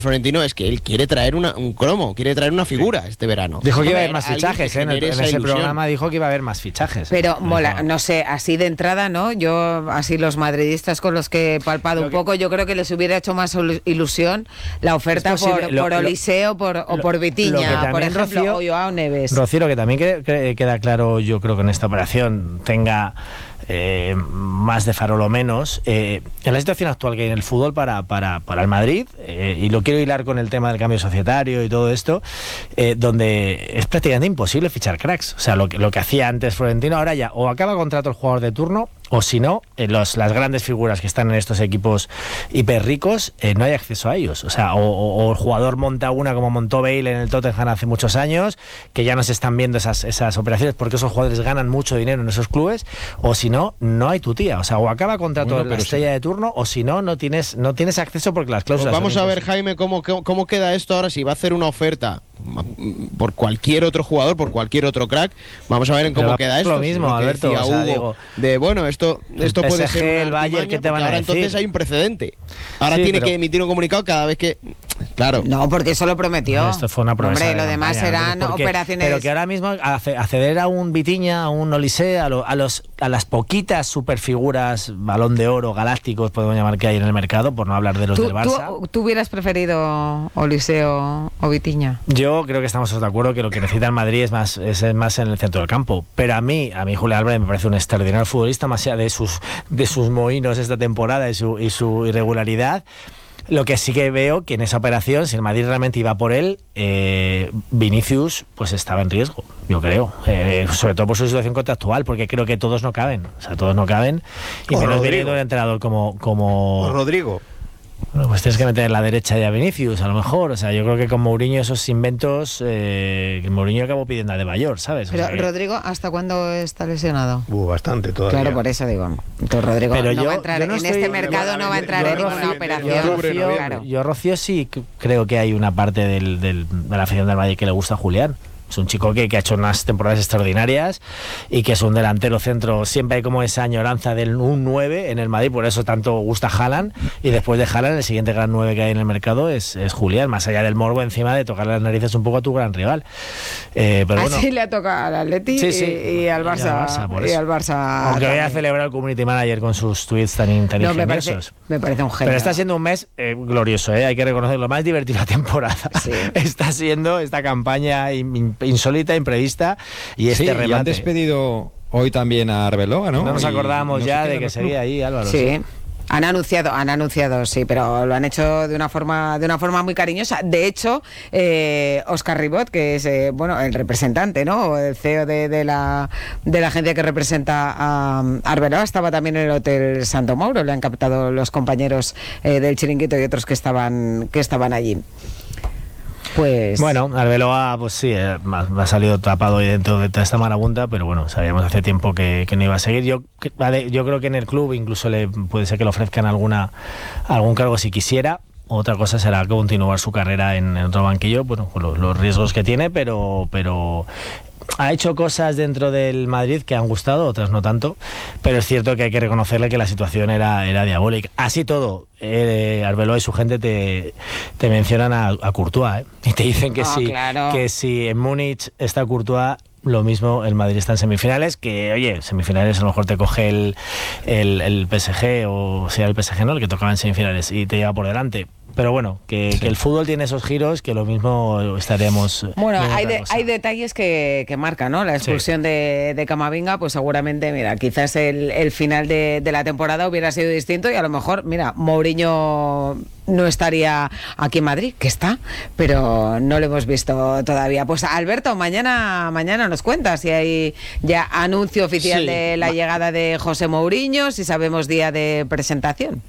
Florentino es que él quiere traer un cromo, quiere traer una figura este verano. Dijo que iba a haber más fichajes, en ese programa dijo que iba a haber más fichajes. Pero mola, no sé, así de entrada, ¿no? Yo, así los madridistas con los que he palpado un poco, yo creo que les hubiera hecho más ilusión la oferta por Oliseo o por Vitinha, por ejemplo, Rocío, o Joao Neves. Rocío, lo que también queda claro, yo creo que en esta operación tenga más de farol o menos, en la situación actual que hay en el fútbol para el Madrid, y lo quiero hilar con el tema del cambio societario y todo esto, donde es prácticamente imposible fichar cracks. O sea, lo que hacía antes Florentino, ahora ya o acaba contrato el jugador de turno, o si no, las grandes figuras que están en estos equipos hiper ricos, no hay acceso a ellos. O sea, o el jugador monta una como montó Bale en el Tottenham hace muchos años, que ya no se están viendo esas operaciones porque esos jugadores ganan mucho dinero en esos clubes, o si no, no hay tu tía. O sea, o acaba contrato la estrella de turno, o si no, no tienes acceso porque las cláusulas... Pues vamos a ver, Jaime, cómo queda esto ahora, si va a hacer una oferta por cualquier otro jugador, por cualquier otro crack. Vamos a ver en cómo queda esto. Lo mismo, Alberto. O sea, Hugo, esto puede PSG, ser el Bayern, ¿qué te van a ahora decir? Entonces hay un precedente. Ahora tiene que emitir un comunicado cada vez que... Claro. No, porque eso lo prometió. Esto fue una promesa. Hombre, lo demás eran operaciones... Pero que ahora mismo acceder a un Vitinha, a un Olise, a las poquitas superfiguras, Balón de Oro, galácticos, podemos llamar, que hay en el mercado, por no hablar de los del Barça. ¿Tú hubieras preferido Olise o Vitinha? Yo creo que estamos todos de acuerdo que lo que necesita el Madrid es más en el centro del campo. Pero a mí Julián Álvarez me parece un extraordinario futbolista, más allá de sus mohinos esta temporada y su irregularidad. Lo que sí que veo que en esa operación, si el Madrid realmente iba por él, Vinicius pues estaba en riesgo, yo creo, sobre todo por su situación contractual, porque creo que todos no caben, y menos viniendo un entrenador como Rodrigo. Bueno, pues tienes que meter en la derecha ya a Vinicius, a lo mejor. O sea, yo creo que con Mourinho esos inventos, que Mourinho acabó pidiendo de mayor, ¿sabes? Pero Rodrigo, ¿hasta cuándo está lesionado? Bastante todavía. Claro, por eso digo. Entonces Rodrigo no va a entrar en este mercado, no va a entrar en ninguna operación. Yo, Rocío, sí creo que hay una parte de la afición del Madrid que le gusta a Julián. Es un chico que ha hecho unas temporadas extraordinarias y que es un delantero centro. Siempre hay como esa añoranza del un 9 en el Madrid, por eso tanto gusta Haaland. Y después de Haaland, el siguiente gran 9 que hay en el mercado es Julián, más allá del morbo encima de tocarle las narices un poco a tu gran rival. Pero así bueno, le ha tocado al Atleti y al Barça. Y al Barça aunque vaya a celebrar el community manager con sus tweets tan ingeniosos. Me parece un genio. Pero está siendo un mes glorioso, hay que reconocerlo, más divertido la temporada. Sí. Está siendo esta campaña insólita, imprevista, y remate. Y han despedido hoy también a Arbeloa, ¿no? No nos acordábamos ya de que seguía ahí, Álvaro. Sí. Han anunciado, sí, pero lo han hecho de una forma muy cariñosa. De hecho, Óscar Ribot, que es el representante, ¿no? El CEO de la agencia que representa a Arbeloa, estaba también en el Hotel Santo Mauro. Le han captado los compañeros del Chiringuito y otros que estaban allí. Pues... Bueno, Arbeloa, pues sí, ha salido tapado ahí dentro de toda esta marabunta, pero bueno, sabíamos hace tiempo que no iba a seguir. Yo creo que en el club incluso puede ser que le ofrezcan algún cargo si quisiera. Otra cosa será continuar su carrera en otro banquillo, bueno, con los riesgos que tiene, pero ha hecho cosas dentro del Madrid que han gustado, otras no tanto, pero es cierto que hay que reconocerle que la situación era diabólica. Así todo, Arbeloa y su gente te mencionan a Courtois, y te dicen que que si en Múnich está Courtois, lo mismo el Madrid está en semifinales, que oye, semifinales a lo mejor te coge el PSG, o sea el PSG, ¿no?, el que tocaba en semifinales, y te lleva por delante. Pero bueno, que el fútbol tiene esos giros que lo mismo estaremos... Bueno, hay detalles que marcan, ¿no? La expulsión de Camavinga, pues seguramente, mira, quizás el final de la temporada hubiera sido distinto, y a lo mejor, mira, Mourinho no estaría aquí en Madrid, que está, pero no lo hemos visto todavía. Pues Alberto, mañana nos cuentas si hay ya anuncio oficial de la llegada de José Mourinho, si sabemos día de presentación.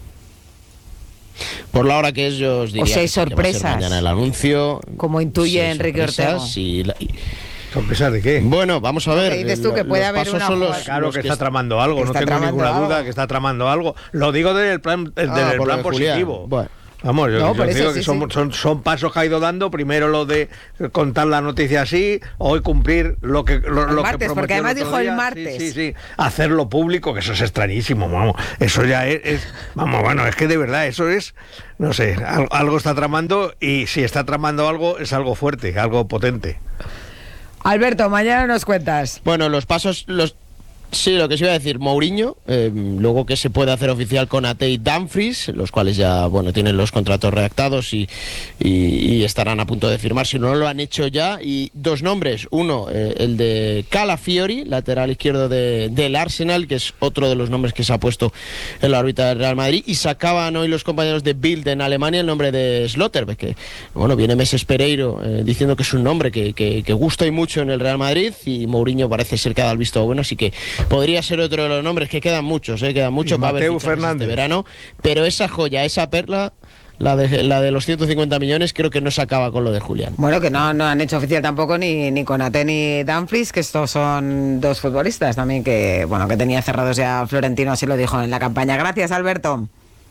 Por la hora que es, yo os diría, o si hay sorpresas, que va a ser mañana el anuncio, como intuye Enrique Ortega. ¿Sorpresas de qué? Bueno, vamos a ver. Dices tú que puede haber una... Claro que está tramando algo, no tengo ninguna duda que está tramando algo. Lo digo del plan positivo. Bueno. Vamos, yo digo que son pasos que ha ido dando. Primero lo de contar la noticia así, hoy cumplir lo que martes, porque además dijo el martes. Sí, hacerlo público, que eso es extrañísimo, vamos. Eso ya es que de verdad, eso es, no sé, algo está tramando, y si está tramando algo, es algo fuerte, algo potente. Alberto, mañana nos cuentas. Bueno, los pasos, sí, lo que se iba a decir, Mourinho, luego que se puede hacer oficial con Ate y Dumfries, los cuales ya, tienen los contratos redactados y estarán a punto de firmar, si no lo han hecho ya, y dos nombres, uno, el de Calafiori, lateral izquierdo del Arsenal, que es otro de los nombres que se ha puesto en la órbita del Real Madrid, y sacaban hoy los compañeros de Bild en Alemania el nombre de Slotterbeck, que, viene Meses Pereiro diciendo que es un nombre que gusta y mucho en el Real Madrid, y Mourinho parece ser que ha dado el visto bueno, así que podría ser otro de los nombres, que quedan muchos, para ver este verano, pero esa joya, esa perla, la de los 150 millones, creo que no se acaba con lo de Julián. Bueno, que no han hecho oficial tampoco ni con Ate ni Dumfries, que estos son dos futbolistas también que tenía cerrados ya Florentino, así lo dijo en la campaña. Gracias, Alberto.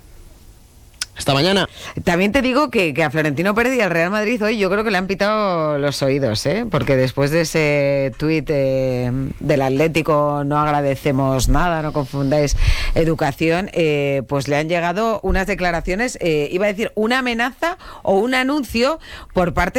Hasta mañana. También te digo que a Florentino Pérez y al Real Madrid hoy yo creo que le han pitado los oídos, porque después de ese tuit del Atlético, no agradecemos nada, no confundáis educación, pues le han llegado unas declaraciones, iba a decir una amenaza o un anuncio por parte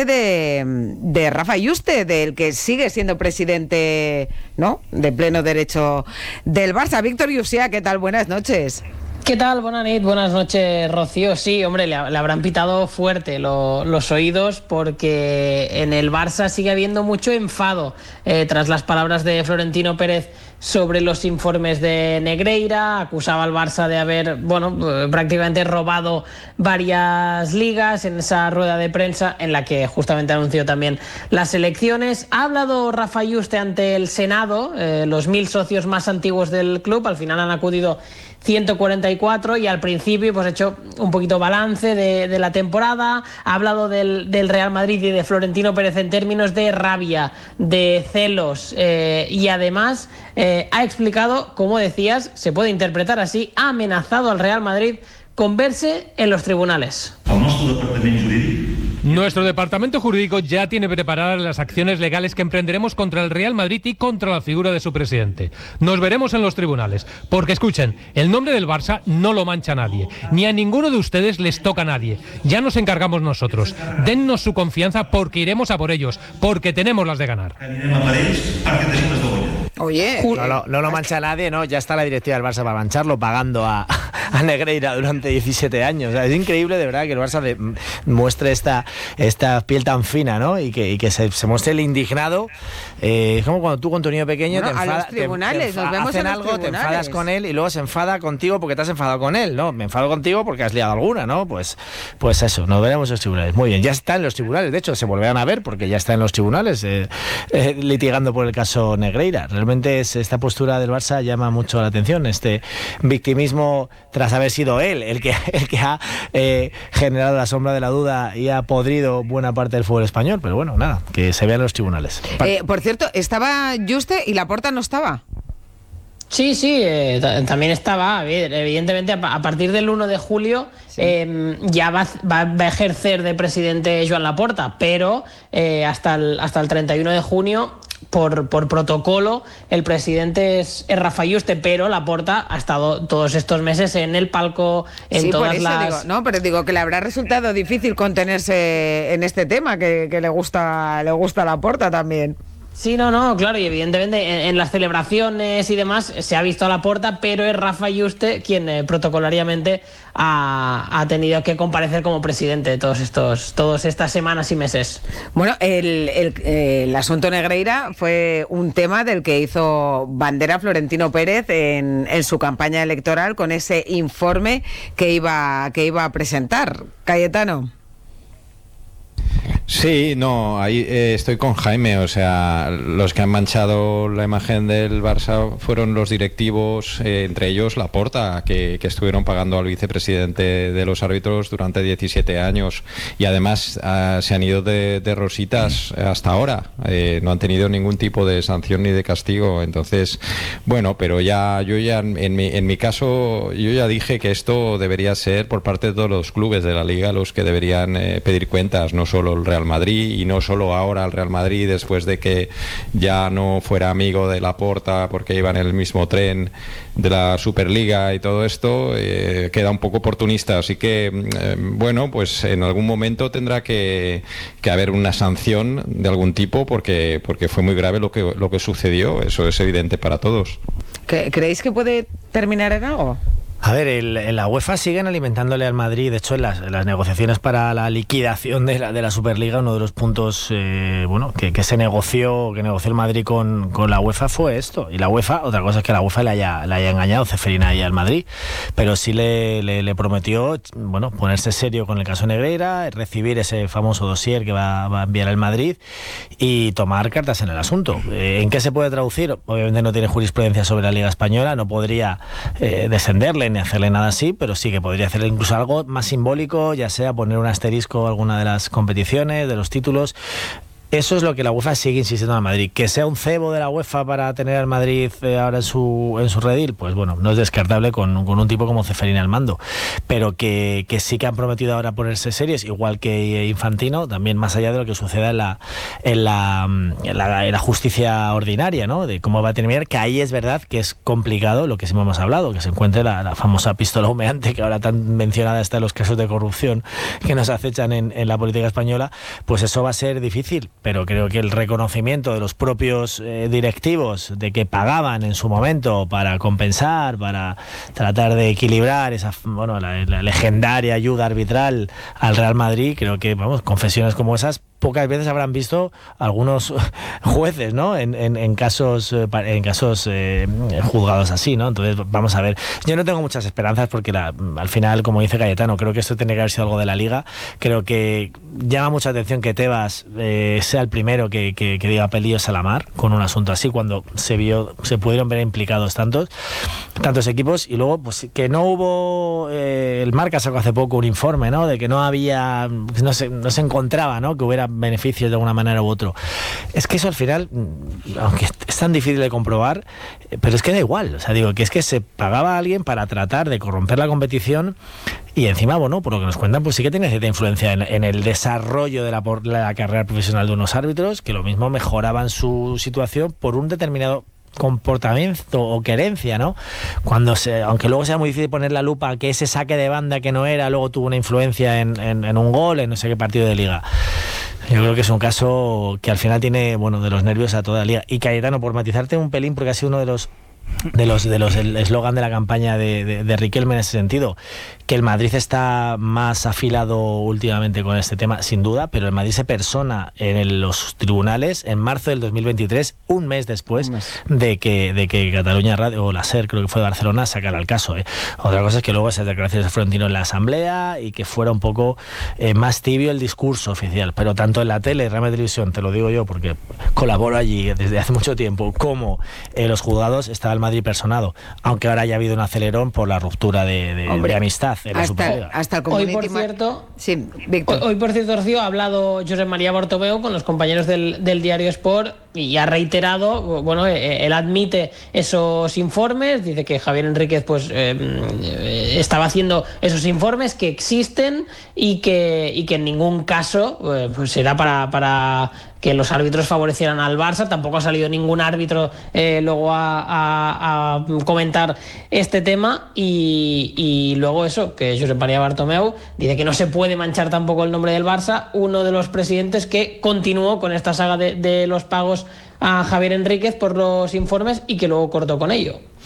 de Rafa Yuste, del que sigue siendo presidente, ¿no?, de pleno derecho del Barça. Víctor Yusia, ¿qué tal? Buenas noches. ¿Qué tal? Buenas noches, Rocío. Sí, hombre, le habrán pitado fuerte los oídos, porque en el Barça sigue habiendo mucho enfado tras las palabras de Florentino Pérez sobre los informes de Negreira. Acusaba al Barça de haber, prácticamente robado varias ligas en esa rueda de prensa en la que justamente anunció también las elecciones. Ha hablado Rafa Yuste ante el Senado, los 1000 socios más antiguos del club. Al final han acudido 144, y al principio ha hecho un poquito balance de la temporada. Ha hablado del Real Madrid y de Florentino Pérez en términos de rabia, de celos, y además ha explicado, como decías, se puede interpretar así, ha amenazado al Real Madrid con verse en los tribunales. Nuestro departamento jurídico ya tiene preparadas las acciones legales que emprenderemos contra el Real Madrid y contra la figura de su presidente. Nos veremos en los tribunales, porque escuchen, el nombre del Barça no lo mancha nadie, ni a ninguno de ustedes les toca a nadie. Ya nos encargamos nosotros. Dennos su confianza, porque iremos a por ellos, porque tenemos las de ganar. Oye, no lo mancha nadie, ¿no? Ya está la directiva del Barça para mancharlo, pagando a Negreira durante 17 años. O sea, es increíble, de verdad, que el Barça muestre esta piel tan fina, ¿no? Y que se muestre el indignado. Es como cuando tú con tu niño pequeño te enfadas, a los tribunales, nos vemos hacen en los algo, tribunales. te enfadas con él y luego se enfada contigo porque te has enfadado con él, ¿no? Me enfado contigo porque has liado alguna, ¿no? Pues eso, nos veremos en los tribunales. Muy bien, ya está en los tribunales, de hecho se volverán a ver porque ya está en los tribunales litigando por el caso Negreira. Realmente esta postura del Barça llama mucho la atención, este victimismo tras haber sido él el que ha generado la sombra de la duda y ha podrido buena parte del fútbol español, pero bueno, nada, que se vea en los tribunales. Por cierto, ¿estaba Yuste y Laporta no estaba? Sí, también estaba. Evidentemente, a partir del 1 de julio ya va a ejercer de presidente Joan Laporta, pero hasta el 31 de junio, por protocolo, el presidente es Rafa Yuste, pero Laporta ha estado todos estos meses en el palco, en todas las... pero digo que le habrá resultado difícil contenerse en este tema, que le gusta a Laporta también. Sí, claro, y evidentemente en las celebraciones y demás se ha visto a Laporta, pero es Rafa Yuste quien protocolariamente ha tenido que comparecer como presidente de todas estas semanas y meses. Bueno, el asunto Negreira fue un tema del que hizo bandera Florentino Pérez en su campaña electoral con ese informe que iba a presentar. Cayetano. Sí, no, ahí estoy con Jaime, o sea, los que han manchado la imagen del Barça fueron los directivos, entre ellos Laporta, que estuvieron pagando al vicepresidente de los árbitros durante 17 años y además se han ido de rositas hasta ahora, no han tenido ningún tipo de sanción ni de castigo, entonces, bueno, pero yo ya en mi caso, yo ya dije que esto debería ser por parte de todos los clubes de la Liga los que deberían pedir cuentas, no solo el Real Madrid y no solo ahora el Real Madrid después de que ya no fuera amigo de Laporta porque iba en el mismo tren de la Superliga y todo esto, queda un poco oportunista, así que bueno, pues en algún momento tendrá que haber una sanción de algún tipo porque fue muy grave lo que sucedió, eso es evidente para todos. ¿Creéis que puede terminar en algo? A ver, en la UEFA siguen alimentándole al Madrid. De hecho, en las negociaciones para la liquidación de la Superliga, uno de los puntos que se negoció el Madrid con la UEFA fue esto. Y la UEFA, otra cosa es que la UEFA le haya engañado Ceferina ahí al Madrid, pero sí le prometió ponerse serio con el caso Negreira, recibir ese famoso dossier que va a enviar el Madrid y tomar cartas en el asunto. ¿En qué se puede traducir? Obviamente no tiene jurisprudencia sobre la Liga Española, no podría descenderle ni hacerle nada así, pero sí que podría hacerle incluso algo más simbólico, ya sea poner un asterisco a alguna de las competiciones, de los títulos. Eso es lo que la UEFA sigue insistiendo al Madrid. Que sea un cebo de la UEFA para tener al Madrid ahora en su redil, pues bueno, no es descartable con un tipo como Ceferina al mando. Pero que sí que han prometido ahora ponerse serios, igual que Infantino, también más allá de lo que suceda en la justicia ordinaria, ¿no? De cómo va a terminar, que ahí es verdad que es complicado lo que siempre hemos hablado, que se encuentre la famosa pistola humeante, que ahora tan mencionada está en los casos de corrupción que nos acechan en la política española, pues eso va a ser difícil. Pero creo que el reconocimiento de los propios directivos de que pagaban en su momento para compensar, para tratar de equilibrar esa la legendaria ayuda arbitral al Real Madrid, creo que confesiones como esas pocas veces habrán visto algunos jueces, ¿no? En casos juzgados así, ¿no? Entonces vamos a ver. Yo no tengo muchas esperanzas porque al final, como dice Cayetano, creo que esto tiene que haber sido algo de la Liga. Creo que llama mucha atención que Tebas sea el primero que diga pelillos a la mar con un asunto así, cuando se pudieron ver implicados tantos equipos, y luego pues que no hubo el Marca sacó hace poco un informe, ¿no? De que no había, no se encontraba, ¿no? Que hubiera beneficios de alguna manera u otro. Es que eso al final, aunque es tan difícil de comprobar, pero es que da igual. O sea, digo, que es que se pagaba a alguien para tratar de corromper la competición y encima, por lo que nos cuentan, pues sí que tiene cierta influencia en el desarrollo de la carrera profesional de unos árbitros, que lo mismo mejoraban su situación por un determinado comportamiento o querencia, ¿no? Aunque luego sea muy difícil poner la lupa que ese saque de banda que no era, luego tuvo una influencia en un gol, en no sé qué partido de Liga. Yo creo que es un caso que al final tiene, de los nervios a toda la Liga. Y Cayetano, por matizarte un pelín, porque ha sido uno de los el eslogan de la campaña de Riquelme en ese sentido, que el Madrid está más afilado últimamente con este tema, sin duda, pero el Madrid se persona en los tribunales en marzo del 2023, un mes después de que Cataluña Radio, o la SER, creo que fue de Barcelona, sacara el caso. Otra cosa es que luego esas declaraciones de Florentino en la Asamblea y que fuera un poco más tibio el discurso oficial, pero tanto en la tele, Real Madrid Televisión, te lo digo yo porque colaboro allí desde hace mucho tiempo, como los juzgados, estaba el Madrid personado, aunque ahora haya habido un acelerón por la ruptura de amistad en la Superliga. Hasta el hoy, por cierto, sí, Víctor. Hoy, por cierto, Rocío, ha hablado Josep María Bartomeu con los compañeros del diario Sport y ha reiterado, él admite esos informes, dice que Javier Enríquez pues estaba haciendo esos informes, que existen y que en ningún caso pues era para que los árbitros favorecieran al Barça. Tampoco ha salido ningún árbitro luego a comentar este tema y luego eso, que Josep María Bartomeu dice que no se puede manchar tampoco el nombre del Barça, uno de los presidentes que continuó con esta saga de los pagos a Javier Enríquez por los informes y que luego cortó con ello.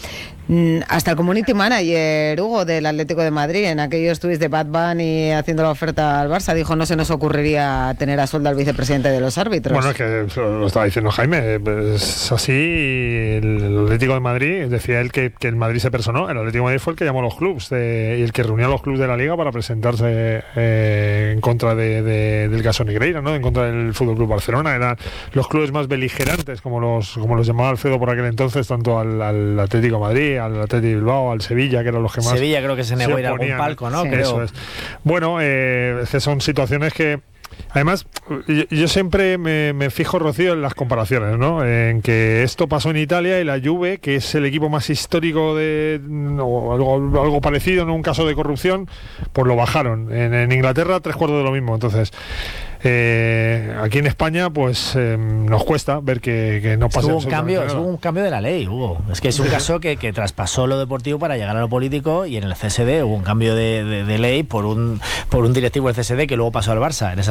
Hasta el community manager, Hugo, del Atlético de Madrid, en aquellos tweets de Bad Bunny haciendo la oferta al Barça, dijo: no se nos ocurriría tener a sueldo al vicepresidente de los árbitros. Bueno, es que lo estaba diciendo Jaime, es así. El Atlético de Madrid, decía él que el Madrid se personó. El Atlético de Madrid fue el que llamó a los clubes y el que reunió a los clubes de la Liga para presentarse en contra del caso Negreira, ¿no? En contra del Fútbol Club Barcelona. Eran los clubes más beligerantes, como los llamaba Alfredo por aquel entonces, tanto al Atlético de Madrid, al Atlético de Bilbao, al Sevilla, que eran los que más. Sevilla creo que se negó a ir a algún palco, ¿no? Sí. Eso es. Bueno, es que son situaciones que. Además, yo siempre me fijo, Rocío, en las comparaciones, ¿no? En que esto pasó en Italia y la Juve, que es el equipo más histórico o algo parecido en un caso de corrupción, pues lo bajaron. En Inglaterra, 3/4 de lo mismo. Entonces, aquí en España, pues nos cuesta ver que no pasa. Hubo un cambio de la ley, Hugo. Es que es un caso que traspasó lo deportivo para llegar a lo político, y en el CSD hubo un cambio de ley por un directivo del CSD que luego pasó al Barça. En esa